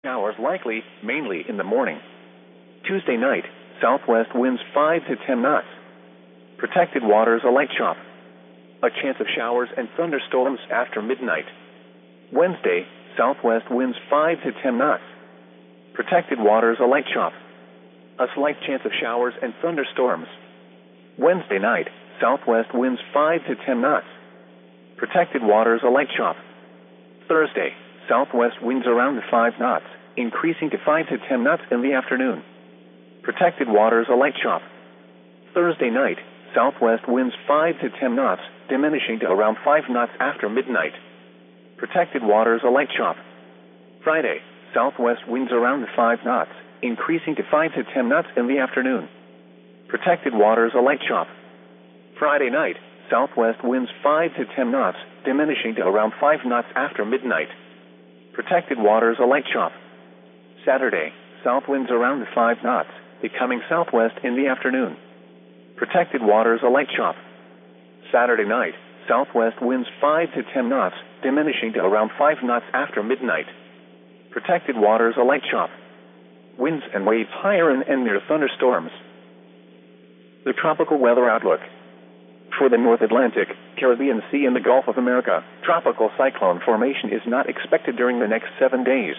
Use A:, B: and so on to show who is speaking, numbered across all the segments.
A: Showers likely, mainly in the morning. Tuesday night, southwest winds 5 to 10 knots. Protected waters a light chop. A chance of showers and thunderstorms after midnight. Wednesday, southwest winds 5 to 10 knots. Protected waters a light chop. A slight chance of showers and thunderstorms. Wednesday night, southwest winds 5 to 10 knots. Protected waters a light chop. Thursday, southwest winds around 5 knots, increasing to 5 to 10 knots in the afternoon. Protected waters a light chop. Thursday night, southwest winds 5 to 10 knots, diminishing to around 5 knots after midnight. Protected waters a light chop. Friday, southwest winds around 5 knots, increasing to 5 to 10 knots in the afternoon. Protected waters a light chop. Friday night, southwest winds 5 to 10 knots, diminishing to around 5 knots after midnight. Protected waters a light chop. Saturday, south winds around 5 knots, becoming southwest in the afternoon. Protected waters a light chop. Saturday night, southwest winds 5 to 10 knots, diminishing to around 5 knots after midnight. Protected waters a light chop. Winds and waves higher and near thunderstorms. The tropical weather outlook. For the North Atlantic, Caribbean Sea and the Gulf of America, tropical cyclone formation is not expected during the next 7 days.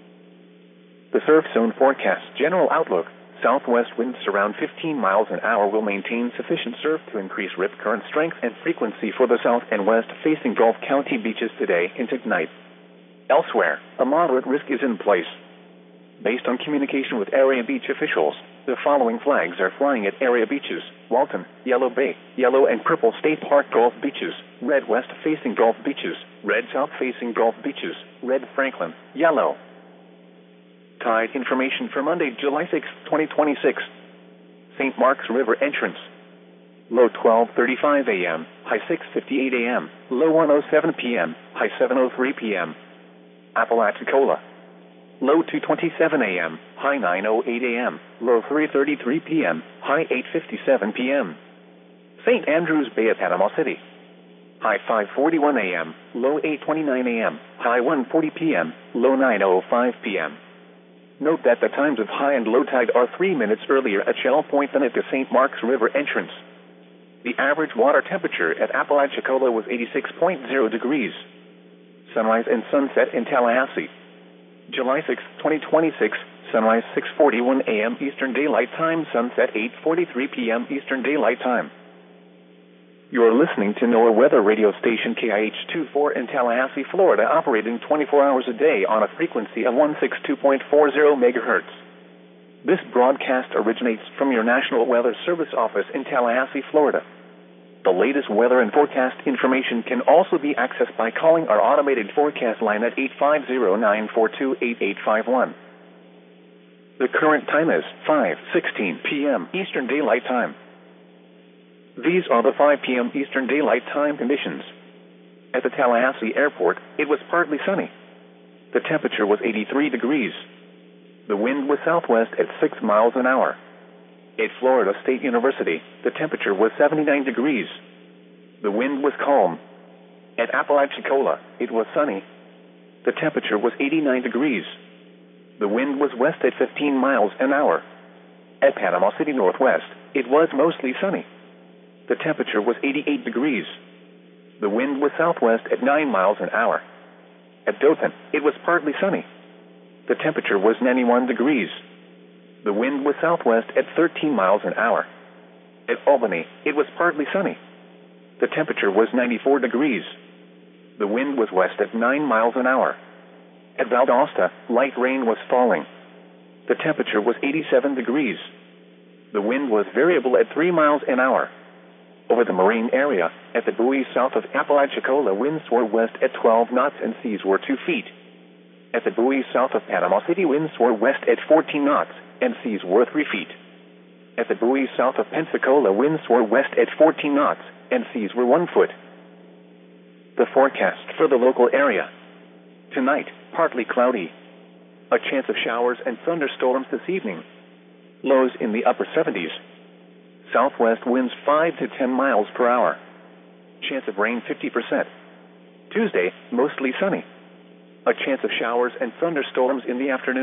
A: The surf zone forecast general outlook. Southwest winds around 15 miles an hour will maintain sufficient surf to increase rip current strength and frequency for the south and west facing Gulf County beaches today into tonight. Elsewhere, a moderate risk is in place. Based on communication with area beach officials, the following flags are flying at area beaches: Walton, Yellow Bay, Yellow and Purple State Park Gulf beaches, red west facing Gulf beaches, red south facing Gulf beaches, red Franklin, yellow. Tide information for Monday, July 6, 2026. St. Mark's River entrance. Low 12:35 a.m., high 6:58 a.m., low 1:07 p.m., high 7:03 p.m. Apalachicola. Low 2:27 a.m., high 9:08 a.m., low 3:33 p.m., high 8:57 p.m. St. Andrews Bay at Panama City. High 5:41 a.m., low 8:29 a.m., high 1:40 p.m., low 9:05 p.m. Note that the times of high and low tide are 3 minutes earlier at Shell Point than at the St. Mark's River entrance. The average water temperature at Apalachicola was 86.0 degrees. Sunrise and sunset in Tallahassee. July 6, 2026, sunrise 6:41 a.m. Eastern Daylight Time, sunset 8:43 p.m. Eastern Daylight Time. You are listening to NOAA weather radio station KIH24 in Tallahassee, Florida, operating 24 hours a day on a frequency of 162.40 megahertz. This broadcast originates from your National Weather Service office in Tallahassee, Florida. The latest weather and forecast information can also be accessed by calling our automated forecast line at 850-942-8851. The current time is 5:16 p.m. Eastern Daylight Time. These are the 5 p.m. Eastern Daylight Time conditions. At the Tallahassee Airport, it was partly sunny. The temperature was 83 degrees. The wind was southwest at 6 miles an hour. At Florida State University, the temperature was 79 degrees. The wind was calm. At Apalachicola, it was sunny. The temperature was 89 degrees. The wind was west at 15 miles an hour. At Panama City Northwest, it was mostly sunny. The temperature was 88 degrees. The wind was southwest at 9 miles an hour. At Dothan, it was partly sunny. The temperature was 91 degrees. The wind was southwest at 13 miles an hour. At Albany, it was partly sunny. The temperature was 94 degrees. The wind was west at 9 miles an hour. At Valdosta, light rain was falling. The temperature was 87 degrees. The wind was variable at 3 miles an hour. Over the marine area, at the buoys south of Apalachicola, winds were west at 12 knots and seas were 2 feet. At the buoys south of Panama City, winds were west at 14 knots and seas were 3 feet. At the buoys south of Pensacola, winds were west at 14 knots and seas were 1 foot. The forecast for the local area. Tonight, partly cloudy. A chance of showers and thunderstorms this evening. Lows in the upper 70s. Southwest winds 5 to 10 miles per hour. Chance of rain 50%. Tuesday, mostly sunny. A chance of showers and thunderstorms in the afternoon.